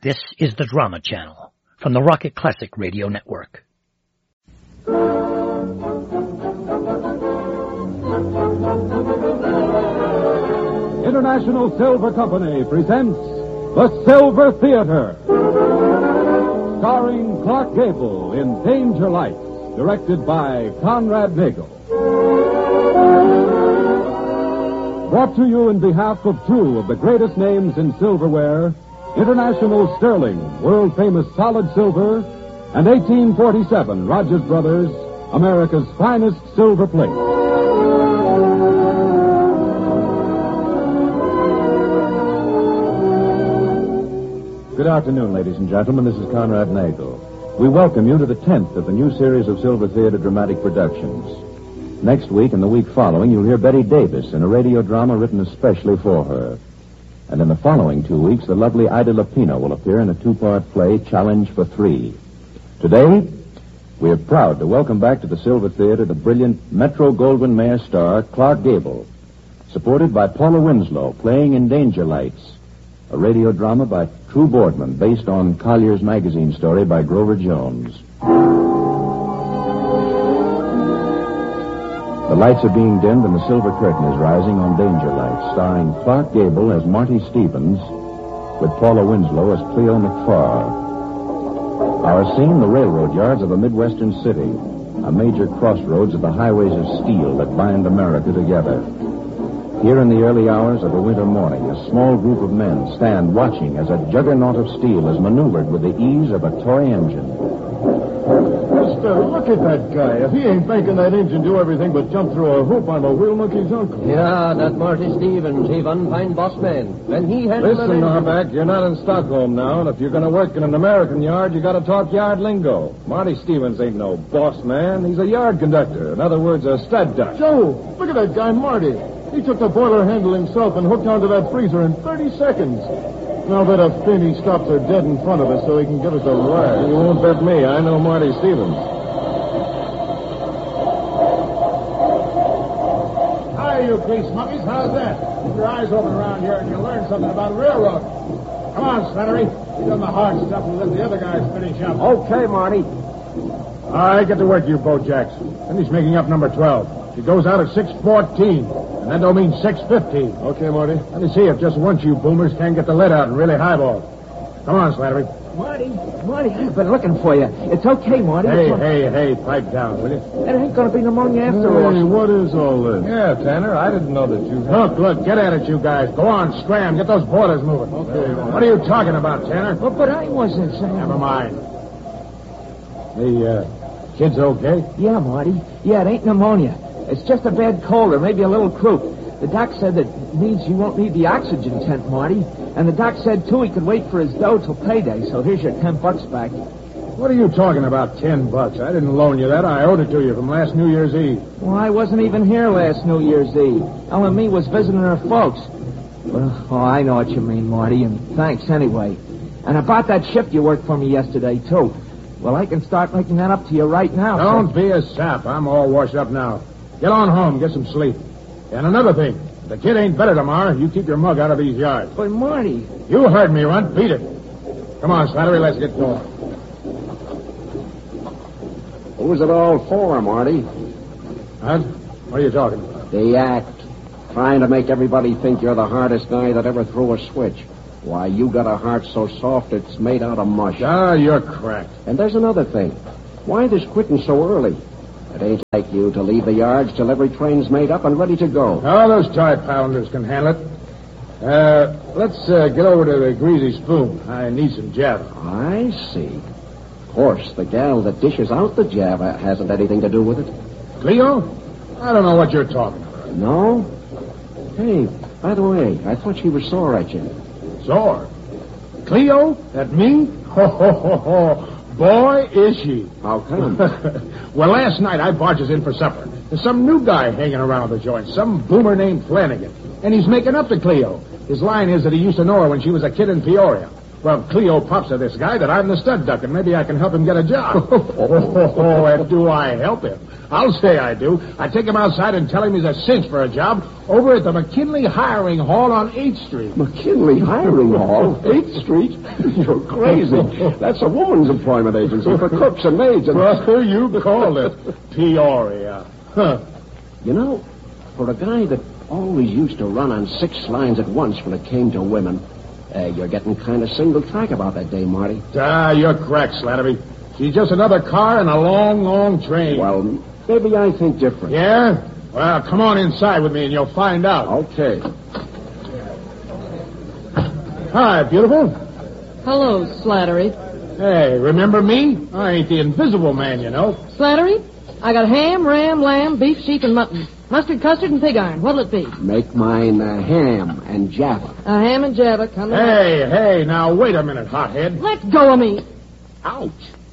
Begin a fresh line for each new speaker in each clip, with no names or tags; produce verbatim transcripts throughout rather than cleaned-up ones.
This is the Drama Channel from the Rocket Classic Radio Network.
International Silver Company presents The Silver Theater, starring Clark Gable in Danger Lights, directed by Conrad Nagel. Brought to you in behalf of two of the greatest names in silverware, International Sterling, world-famous solid silver, and eighteen forty-seven Rogers Brothers, America's finest silver plate. Good afternoon, ladies and gentlemen. This is Conrad Nagel. We welcome you to the tenth of the new series of Silver Theater dramatic productions. Next week and the week following, you'll hear Betty Davis in a radio drama written especially for her. And in the following two weeks, the lovely Ida Lupino will appear in a two-part play, Challenge for Three. Today, we are proud to welcome back to the Silver Theater the brilliant Metro-Goldwyn-Mayer star, Clark Gable, supported by Paula Winslow, playing in Danger Lights, a radio drama by True Boardman, based on Collier's Magazine story by Grover Jones. The lights are being dimmed and the silver curtain is rising on Danger Lights, starring Clark Gable as Marty Stevens, with Paula Winslow as Cleo McFarr. Our scene, the railroad yards of a Midwestern city, a major crossroads of the highways of steel that bind America together. Here in the early hours of a winter morning, a small group of men stand watching as a juggernaut of steel is maneuvered with the ease of a toy engine.
Mister, look at that guy. If he ain't making that engine do everything but jump through a hoop, I'm a wheel monkey's uncle.
Yeah, that Marty Stevens, he one fine boss man. When he had
Listen, Norbeck, you're not in Stockholm now, and if you're going to work in an American yard, you got to talk yard lingo. Marty Stevens ain't no boss man. He's a yard conductor. In other words, a stud duck. Joe, look at that guy, Marty. He took the boiler handle himself and hooked onto that freezer in thirty seconds. Now that a Finney stops her dead in front of us so he can give us a ride. You won't bet me. I know Marty Stevens.
Hi, you grease monkeys. How's that? Keep your eyes open around here and you'll learn something about railroad. Come on, Slattery. You've done the hard stuff and let the other guys finish up.
Okay, Marty.
All right, get to work, you Bojacks. Finney's making up number twelve. She goes out at six fourteen. And that don't mean six fifteen.
Okay, Marty.
Let me see if just once you boomers can get the lead out and really highball. Come on, Slattery.
Marty, Marty, I've been looking for you. It's okay, Marty.
Hey,
it's
hey, hey, pipe down, will you?
It ain't going to be pneumonia after
Hey,
all.
what is all this?
Yeah, Tanner, I didn't know that you... Look, look, get at it, you guys. Go on, scram. Get those boilers moving.
Okay.
What are you talking about, Tanner?
Well, but I wasn't saying...
Never mind. The, uh, kid's okay?
Yeah, Marty. Yeah, it ain't pneumonia. It's just a bad cold or maybe a little croup. The doc said that means you won't need the oxygen tent, Marty. And the doc said, too, he could wait for his dough till payday, so here's your ten bucks back.
What are you talking about, ten bucks? I didn't loan you that. I owed it to you from last New Year's Eve.
Well, I wasn't even here last New Year's Eve. Ellen and me was visiting her folks. Well, oh, I know what you mean, Marty, and thanks anyway. And about that shift you worked for me yesterday, too. Well, I can start making that up to you right now.
Don't
so...
be a sap. I'm all washed up now. Get on home, get some sleep. And another thing, if the kid ain't better tomorrow, you keep your mug out of these yards.
But, Marty...
You heard me, Runt. Beat it. Come on, Slattery, let's get going.
Who's it all for, Marty?
Huh? What are you talking about?
The act. Trying to make everybody think you're the hardest guy that ever threw a switch. Why, you got a heart so soft it's made out of mush.
Ah, you're cracked.
And there's another thing. Why this quitting so early? It ain't like you to leave the yards till every train's made up and ready to go.
Oh, those tie pounders can handle it. Uh, let's uh, get over to the Greasy Spoon. I need some Java.
I see. Of course, the gal that dishes out the Java hasn't anything to do with it.
Cleo? I don't know what you're talking about.
No? Hey, by the way, I thought she was sore at you.
Sore? Cleo? At me? Ho, ho, ho, ho. Boy, is she.
How come?
Well, last night I barges in for supper. There's some new guy hanging around the joint, some boomer named Flanagan. And he's making up to Cleo. His line is that he used to know her when she was a kid in Peoria.
Well, Cleo pops to this guy that I'm the stud duck, and maybe I can help him get a job. oh, and do I help him? I'll say I do. I take him outside and tell him he's a cinch for a job over at the McKinley Hiring Hall on eighth street.
McKinley Hiring Hall? eighth street? You're crazy. That's a woman's employment agency for cooks and maids. And...
Well, you called it Peoria. Huh.
You know, for a guy that always used to run on six lines at once when it came to women, uh, you're getting kind of single track about that day, Marty.
Ah, you're cracked, Slattery. She's just another car in a long, long train.
Well, maybe I think different.
Yeah? Well, come on inside with me and you'll find out.
Okay.
Hi, beautiful.
Hello, Slattery.
Hey, remember me? I ain't the invisible man, you know.
Slattery, I got ham, ram, lamb, beef, sheep, and mutton. Mustard, custard, and pig iron. What'll it be?
Make mine uh, ham and java.
A ham and java. Come on.
Hey, hey, now wait a minute, hothead.
Let go of me.
Ouch.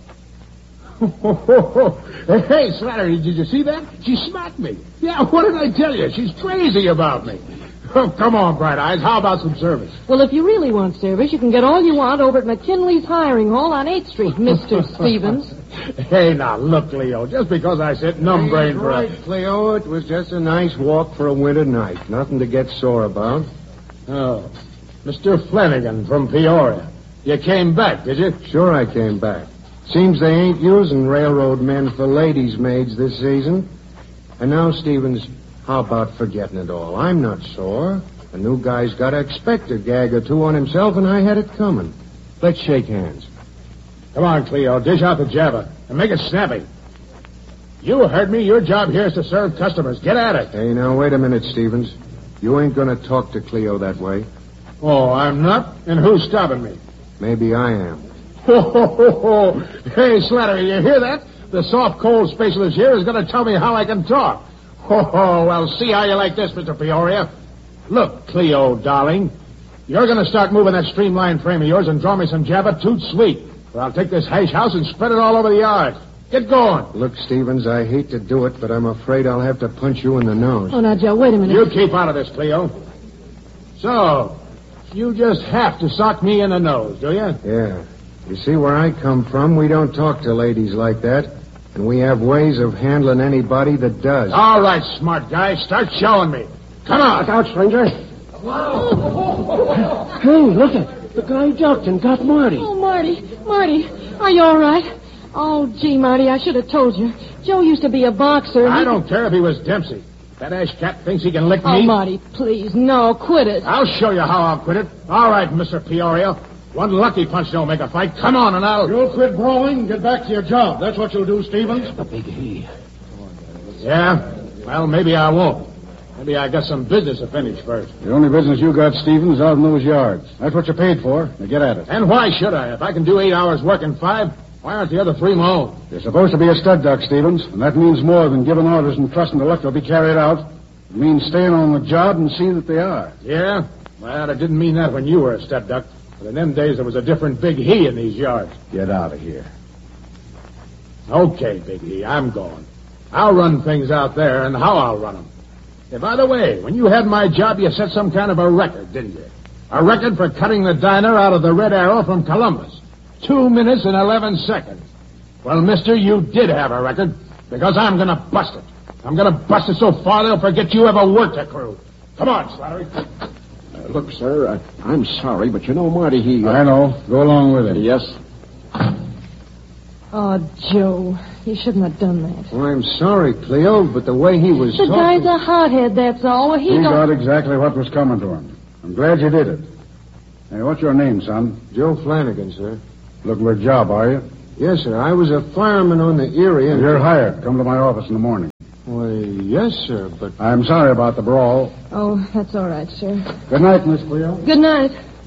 Hey, Slattery, did you see that? She smacked me. Yeah, what did I tell you? She's crazy about me. Oh, come on, Bright Eyes. How about some service?
Well, if you really want service, you can get all you want over at McKinley's Hiring Hall on eighth street, Mister Stevens.
Hey, now, look, Cleo, just because I said numb-brain for
right, Cleo. It was just a nice walk for a winter night. Nothing to get sore about.
Oh, Mister Flanagan from Peoria. You came back, did you?
Sure I came back. Seems they ain't using railroad men for ladies' maids this season. And now, Stevens, how about forgetting it all? I'm not sore. A new guy's got to expect a gag or two on himself, and I had it coming. Let's shake hands.
Come on, Cleo, dish out the java and make it snappy. You heard me. Your job here is to serve customers. Get at it.
Hey, now, wait a minute, Stevens. You ain't going to talk to Cleo that way.
Oh, I'm not? And who's stopping me?
Maybe I am.
Ho, ho, ho, ho. Hey, Slattery, you hear that? The soft coal specialist here is going to tell me how I can talk. Ho, ho, well, see how you like this, Mister Peoria. Look, Cleo, darling, you're going to start moving that streamlined frame of yours and draw me some java toot sweet. Or I'll take this hash house and spread it all over the yard. Get going.
Look, Stevens, I hate to do it, but I'm afraid I'll have to punch you in the nose.
Oh, now, Joe, wait a minute.
You keep out of this, Cleo. So, you just have to sock me in the nose, do you?
Yeah. You see, where I come from, we don't talk to ladies like that. And we have ways of handling anybody that does.
All right, smart guy. Start showing me. Come on.
Look out, stranger. Hey, look it. The guy ducked and got Marty.
Oh, Marty. Marty, are you all right? Oh, gee, Marty, I should have told you. Joe used to be a boxer.
I
he...
don't care if he was Dempsey. That ash cat thinks he can lick
Oh,
me.
Marty, please, no, quit it.
I'll show you how I'll quit it. All right, Mister Peoria. One lucky punch don't make a fight. Come on, and I'll...
You'll quit brawling and get back to your job. That's what you'll do, Stevens.
The big he.
Yeah? Well, maybe I won't. Maybe I got some business to finish first.
The only business you got, Stevens, out in those yards. That's what you're paid for. Now get at it.
And why should I? If I can do eight hours work in five, why aren't the other three my own?
You're supposed to be a stud duck, Stevens, and that means more than giving orders and trusting the luck they'll be carried out. It means staying on the job and see that they are.
Yeah? Well, it didn't mean that when you were a stud duck. But in them days, there was a different Big He in these yards.
Get out of here.
Okay, Big He, I'm going. I'll run things out there, and how I'll run them. And by the way, when you had my job, you set some kind of a record, didn't you? A record for cutting the diner out of the Red Arrow from Columbus. Two minutes and eleven seconds. Well, mister, you did have a record, because I'm going to bust it. I'm going to bust it so far they'll forget you ever worked a crew. Come on, Slattery.
Uh, look, sir, uh, I'm sorry, but you know, Marty, he... Uh...
I know. Go along with it.
Yes.
Oh, Joe, you shouldn't have done that.
Oh, I'm sorry, Cleo, but the way he was
The
talking...
guy's a hothead, that's all. He,
He
don't...
got exactly what was coming to him. I'm glad you did it. Hey, what's your name, son?
Joe Flanagan, sir.
Looking for a job, are you?
Yes, sir. I was a fireman on the Erie and...
You're hired. Come to my office in the morning.
Why, yes, sir, but...
I'm sorry about the brawl.
Oh, that's all right, sir.
Good night, Miss Cleo.
Good night.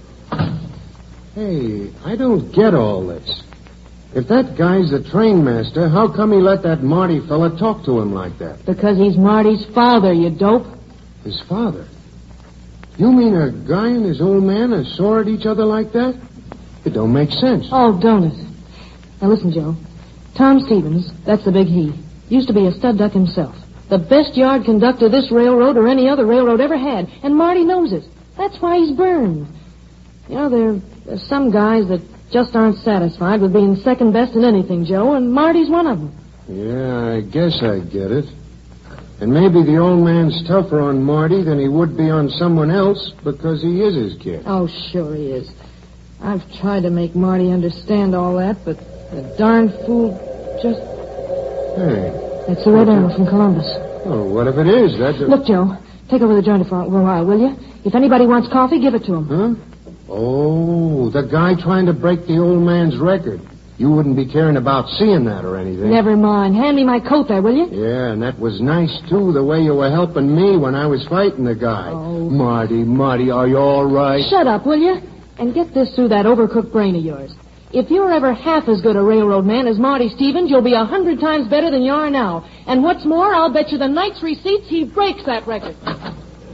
Hey, I don't get all this. If that guy's the train master, how come he let that Marty fella talk to him like that?
Because he's Marty's father, you dope.
His father? You mean a guy and his old man are sore at each other like that? It don't make sense.
Oh, don't it? Now listen, Joe. Tom Stevens, that's the Big He, used to be a stud duck himself. The best yard conductor this railroad or any other railroad ever had. And Marty knows it. That's why he's burned. You know, there, there's some guys that just aren't satisfied with being second best in anything, Joe, and Marty's one of them.
Yeah, I guess I get it. And maybe the old man's tougher on Marty than he would be on someone else because he is his kid.
Oh, sure he is. I've tried to make Marty understand all that, but the darn fool just...
Hey.
That's the Red Arrow from Columbus.
Oh, what if it is? That's a...
Look, Joe, take over the joint for a while, will you? If anybody wants coffee, give it to him.
Huh? Oh, the guy trying to break the old man's record. You wouldn't be caring about seeing that or anything.
Never mind. Hand me my coat there, will you?
Yeah, and that was nice, too, the way you were helping me when I was fighting the guy.
Oh.
Marty, Marty, are you all right?
Shut up, will you? And get this through that overcooked brain of yours. If you're ever half as good a railroad man as Marty Stevens, you'll be a hundred times better than you are now. And what's more, I'll bet you the night's receipts he breaks that record.